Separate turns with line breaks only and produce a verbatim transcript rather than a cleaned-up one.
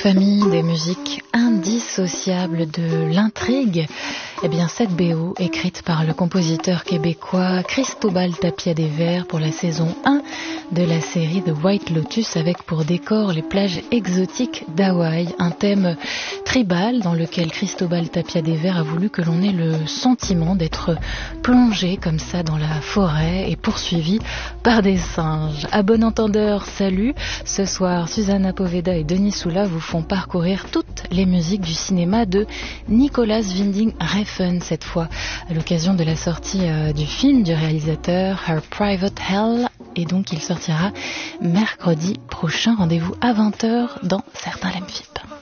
famille des musiques indissociables de l'intrigue, eh bien cette B O, écrite par le compositeur québécois Cristobal Tapia des Verts pour la saison un de la série The White Lotus, avec pour décor les plages exotiques d'Hawaï, un thème tribal dans lequel Cristobal Tapia des Verts a voulu que l'on ait le sentiment d'être plongé comme ça dans la forêt et poursuivi par des singes. À bon entendeur, salut. Ce soir, Susanna Poveda et Denis Soula vous font parcourir toutes les musiques du cinéma de Nicolas Winding Refn, cette fois à l'occasion de la sortie euh, du film du réalisateur Her Private Hell, et donc il sortira mercredi prochain. Rendez-vous à vingt heures dans Certains l'aiment V I P.